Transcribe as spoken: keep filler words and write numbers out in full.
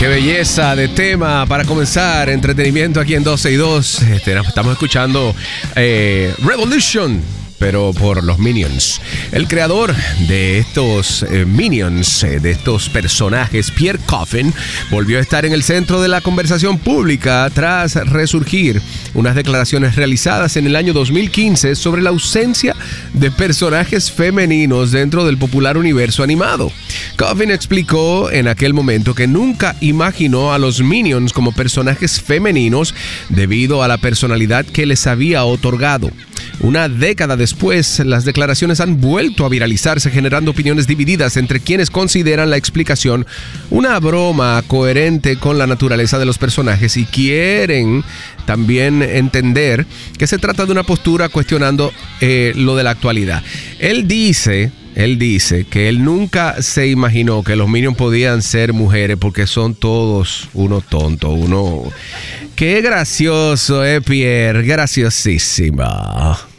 Qué belleza de tema para comenzar entretenimiento aquí en doce y dos. Este, estamos escuchando eh, Revolution, pero por los Minions. El creador de estos eh, Minions, eh, de estos personajes, Pierre Coffin, volvió a estar en el centro de la conversación pública tras resurgir unas declaraciones realizadas en el año dos mil quince sobre la ausencia de personajes femeninos dentro del popular universo animado. Coffin explicó en aquel momento que nunca imaginó a los Minions como personajes femeninos debido a la personalidad que les había otorgado. Una década después, las declaraciones han vuelto a viralizarse, generando opiniones divididas entre quienes consideran la explicación una broma coherente con la naturaleza de los personajes y quieren también entender que se trata de una postura cuestionando eh, lo de la actualidad. Él dice... Él dice que él nunca se imaginó que los Minions podían ser mujeres porque son todos uno tonto, uno... ¡Qué gracioso, eh, Pierre! Graciosísima.